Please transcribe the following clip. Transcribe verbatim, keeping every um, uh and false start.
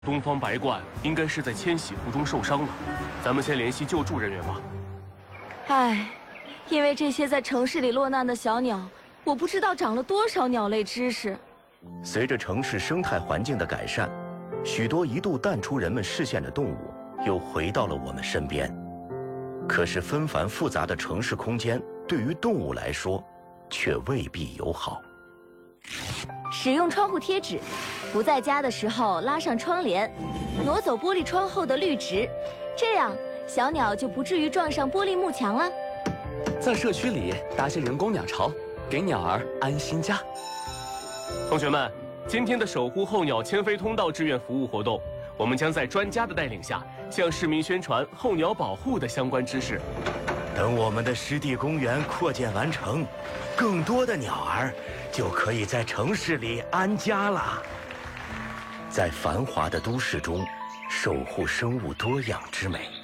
东方白鹳应该是在迁徙途中受伤了，咱们先联系救助人员吧。 唉，因为这些在城市里落难的小鸟，我不知道长了多少鸟类知识。 随着城市生态环境的改善，许多一度淡出人们视线的动物又回到了我们身边。可是纷繁复杂的城市空间对于动物来说，却未必友好。 使用窗户贴纸，不在家的时候拉上窗帘，挪走玻璃窗后的绿植，这样小鸟就不至于撞上玻璃幕墙了。 在社区里搭些人工鸟巢，给鸟儿安心家。 同学们，今天的守护候鸟迁飞通道志愿服务活动，我们将在专家的带领下，向市民宣传候鸟保护的相关知识。 等我们的湿地公园扩建完成，更多的鸟儿就可以在城市里安家了。在繁华的都市中，守护生物多样之美。